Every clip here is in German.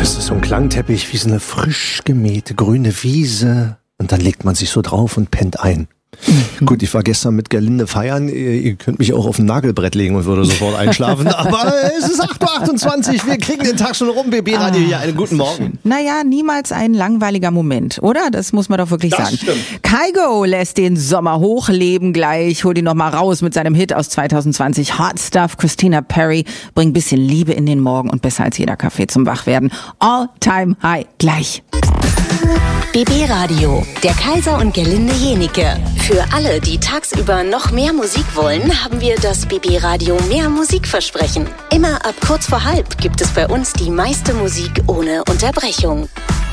Das ist so ein Klangteppich wie so eine frisch gemähte grüne Wiese. Und dann legt man sich so drauf und pennt ein. Gut, ich war gestern mit Gerlinde feiern. Ihr könnt mich auch auf ein Nagelbrett legen und würde sofort einschlafen. Aber es ist 8.28 Uhr. Wir kriegen den Tag schon rum. BB Radio hier. Einen guten Morgen. Naja, niemals ein langweiliger Moment, oder? Das muss man doch wirklich sagen. Stimmt. Kygo lässt den Sommer hochleben gleich. Holt ihn noch mal raus mit seinem Hit aus 2020. Hot Stuff. Christina Perri bringt ein bisschen Liebe in den Morgen und besser als jeder Kaffee zum Wachwerden. All time high gleich. BB Radio, der Kaiser und Gerlinde Jenike. Für alle, die tagsüber noch mehr Musik wollen, haben wir das BB Radio mehr Musikversprechen. Immer ab kurz vor halb gibt es bei uns die meiste Musik ohne Unterbrechung.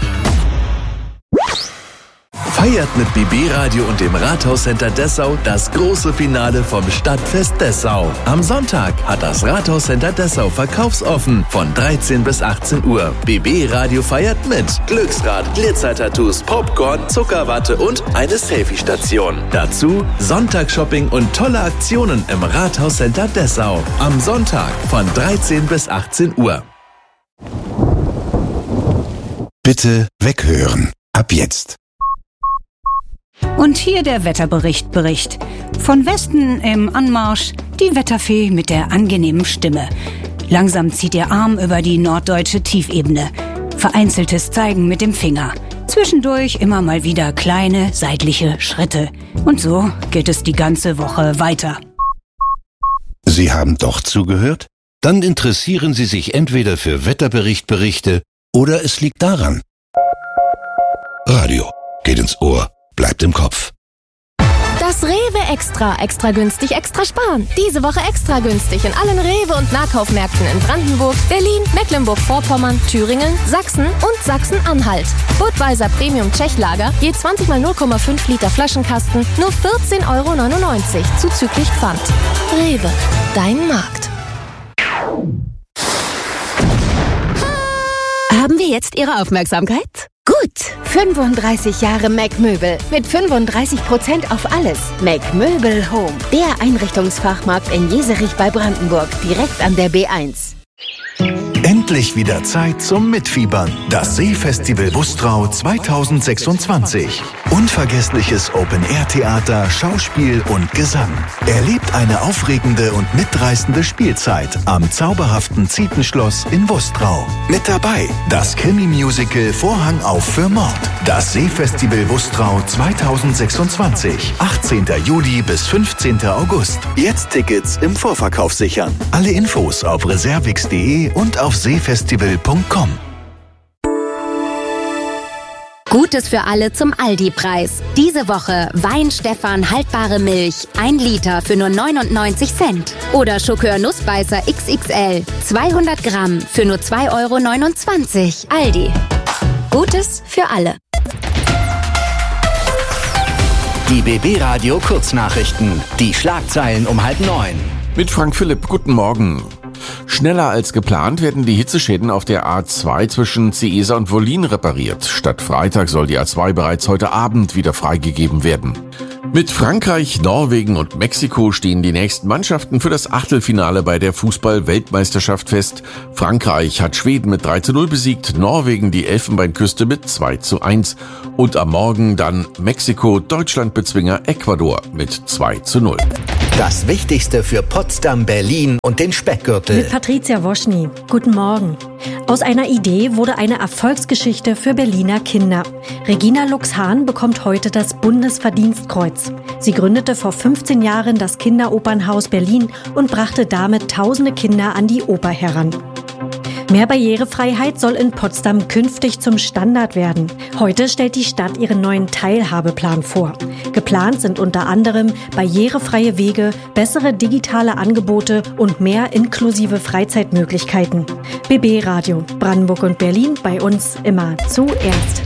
Feiert mit BB Radio und dem Rathauscenter Dessau das große Finale vom Stadtfest Dessau. Am Sonntag hat das Rathauscenter Dessau verkaufsoffen von 13 bis 18 Uhr. BB Radio feiert mit Glücksrad, Glitzertattoos, Popcorn, Zuckerwatte und eine Selfie-Station. Dazu Sonntagsshopping und tolle Aktionen im Rathauscenter Dessau. Am Sonntag von 13 bis 18 Uhr. Bitte weghören. Ab jetzt. Und hier der Wetterbericht. Von Westen im Anmarsch die Wetterfee mit der angenehmen Stimme. Langsam zieht ihr Arm über die norddeutsche Tiefebene. Vereinzeltes Zeigen mit dem Finger. Zwischendurch immer mal wieder kleine seitliche Schritte. Und so geht es die ganze Woche weiter. Sie haben doch zugehört? Dann interessieren Sie sich entweder für Wetterberichte oder es liegt daran. Radio geht ins Ohr. Bleibt im Kopf. Das Rewe Extra günstig, extra sparen. Diese Woche extra günstig in allen Rewe- und Nahkaufmärkten in Brandenburg, Berlin, Mecklenburg-Vorpommern, Thüringen, Sachsen und Sachsen-Anhalt. Budweiser Premium Tschechlager, je 20 mal 0,5 Liter Flaschenkasten, nur 14,99 € zuzüglich Pfand. Rewe, dein Markt. Haben wir jetzt Ihre Aufmerksamkeit? Gut, 35 Jahre Mac-Möbel mit 35% auf alles. Mac-Möbel Home, der Einrichtungsfachmarkt in Jeserich bei Brandenburg, direkt an der B1. Endlich wieder Zeit zum Mitfiebern. Das Seefestival Wustrau 2026. Unvergessliches Open-Air-Theater, Schauspiel und Gesang. Erlebt eine aufregende und mitreißende Spielzeit am zauberhaften Zietenschloss in Wustrau. Mit dabei das Krimi-Musical Vorhang auf für Mord. Das Seefestival Wustrau 2026. 18. Juli bis 15. August. Jetzt Tickets im Vorverkauf sichern. Alle Infos auf reservix.de und auf seefestival.com. Gutes für alle zum Aldi-Preis. Diese Woche Wein-Stefan haltbare Milch, 1 Liter für nur 99 Cent. Oder Schokör Nussbeißer XXL, 200 Gramm für nur 2,29 €. Aldi. Gutes für alle. Die BB Radio Kurznachrichten. Die Schlagzeilen um 8:30. Mit Frank Philipp, guten Morgen. Schneller als geplant werden die Hitzeschäden auf der A2 zwischen Ciesa und Wollin repariert. Statt Freitag soll die A2 bereits heute Abend wieder freigegeben werden. Mit Frankreich, Norwegen und Mexiko stehen die nächsten Mannschaften für das Achtelfinale bei der Fußball-Weltmeisterschaft fest. Frankreich hat Schweden mit 3:0 besiegt, Norwegen die Elfenbeinküste mit 2:1 und am Morgen dann Mexiko, Deutschland-Bezwinger Ecuador mit 2:0. Das Wichtigste für Potsdam, Berlin und den Speckgürtel. Mit Patricia Woschny. Guten Morgen. Aus einer Idee wurde eine Erfolgsgeschichte für Berliner Kinder. Regina Lux-Hahn bekommt heute das Bundesverdienstkreuz. Sie gründete vor 15 Jahren das Kinderopernhaus Berlin und brachte damit tausende Kinder an die Oper heran. Mehr Barrierefreiheit soll in Potsdam künftig zum Standard werden. Heute stellt die Stadt ihren neuen Teilhabeplan vor. Geplant sind unter anderem barrierefreie Wege, bessere digitale Angebote und mehr inklusive Freizeitmöglichkeiten. BB Radio, Brandenburg und Berlin, bei uns immer zuerst.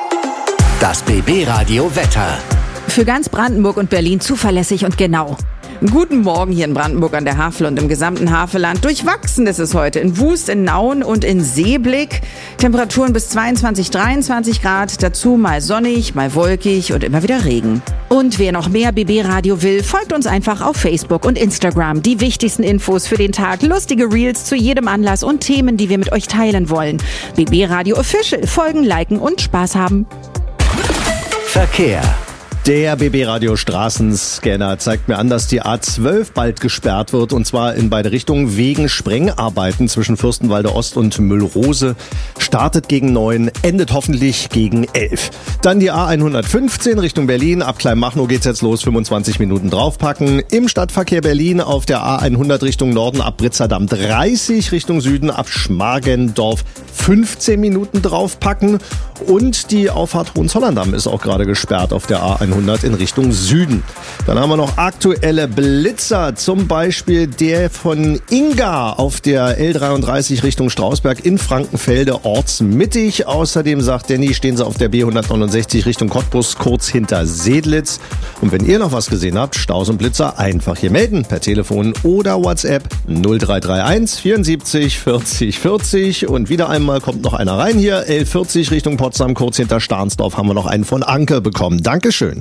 Das BB Radio Wetter. Für ganz Brandenburg und Berlin zuverlässig und genau. Guten Morgen hier in Brandenburg an der Havel und im gesamten Havelland. Durchwachsen ist es heute in Wust, in Nauen und in Seeblick. Temperaturen bis 22, 23 Grad. Dazu mal sonnig, mal wolkig und immer wieder Regen. Und wer noch mehr BB Radio will, folgt uns einfach auf Facebook und Instagram. Die wichtigsten Infos für den Tag, lustige Reels zu jedem Anlass und Themen, die wir mit euch teilen wollen. BB Radio Official. Folgen, liken und Spaß haben. Verkehr. Der BB Radio Straßenscanner zeigt mir an, dass die A12 bald gesperrt wird, und zwar in beide Richtungen wegen Sprengarbeiten zwischen Fürstenwalde Ost und Müllrose. Startet gegen 9, endet hoffentlich gegen 11. Dann die A115 Richtung Berlin. Ab Kleinmachnow geht's jetzt los, 25 Minuten draufpacken. Im Stadtverkehr Berlin auf der A100 Richtung Norden ab Britzerdamm 30, Richtung Süden ab Schmargendorf 15 Minuten draufpacken. Und die Auffahrt Hohenzollern-Damm ist auch gerade gesperrt auf der A100 in Richtung Süden. Dann haben wir noch aktuelle Blitzer, zum Beispiel der von Inga auf der L33 Richtung Strausberg in Frankenfelde ortsmittig. Außerdem, sagt Danny, stehen sie auf der B169 Richtung Cottbus kurz hinter Sedlitz. Und wenn ihr noch was gesehen habt, Staus und Blitzer, einfach hier melden per Telefon oder WhatsApp 0331 74 40 40. Und wieder einmal kommt noch einer rein hier, L40 Richtung Potsdam, kurz hinter Starnsdorf haben wir noch einen von Anke bekommen. Dankeschön.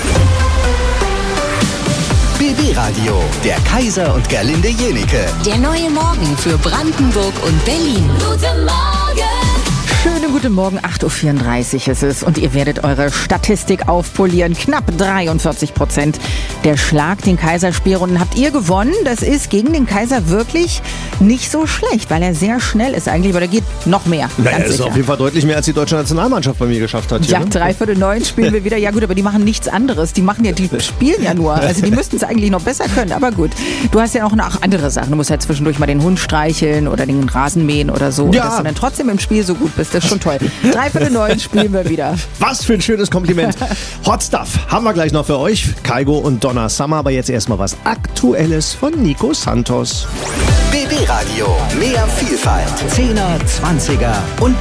BB Radio, der Kaiser und Gerlinde Jenike. Der neue Morgen für Brandenburg und Berlin. Guten Morgen! Schönen guten Morgen, 8.34 Uhr ist es und ihr werdet eure Statistik aufpolieren. Knapp 43%. Der Schlag den Kaiserspielrunden habt ihr gewonnen. Das ist gegen den Kaiser wirklich nicht so schlecht, weil er sehr schnell ist eigentlich, aber da geht noch mehr. Naja, das ist auf jeden Fall deutlich mehr, als die deutsche Nationalmannschaft bei mir geschafft hat. Ja, 8:45 spielen wir wieder. Ja gut, aber die machen nichts anderes. Die spielen ja nur. Also die müssten es eigentlich noch besser können, aber gut. Du hast ja auch noch andere Sachen. Du musst ja zwischendurch mal den Hund streicheln oder den Rasen mähen oder so. Ja. Und dass du dann trotzdem im Spiel so gut bist, das ist schon toll. 8:45 spielen wir wieder. Was für ein schönes Kompliment. Hot Stuff haben wir gleich noch für euch. Kygo und Donna Summer, aber jetzt erstmal was Aktuelles von Nico Santos. BB Radio, mehr Vielfalt. 10er, 20er und